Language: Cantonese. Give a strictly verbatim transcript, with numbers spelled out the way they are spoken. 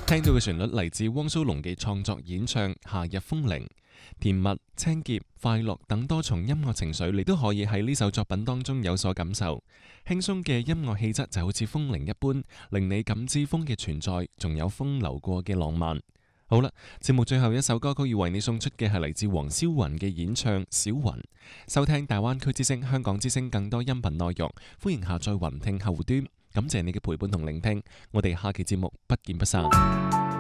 聽到嘅旋律嚟自汪蘇泷嘅創作演唱《夏日風鈴》，甜蜜、青澀、快樂等多重音樂情緒，你都可以喺呢首作品當中有所感受。輕鬆嘅音樂氣質就好似風鈴一般，令你感知風嘅存在，仲有風流過嘅浪漫。好啦，節目最後一首歌曲要為你送出嘅係嚟自黃霄雲嘅演唱《小雲》。收聽大灣區之聲、香港之聲更多音頻內容，歡迎下載雲聽客戶端。感謝你嘅陪伴同聆聽，我哋下期節目不見不散。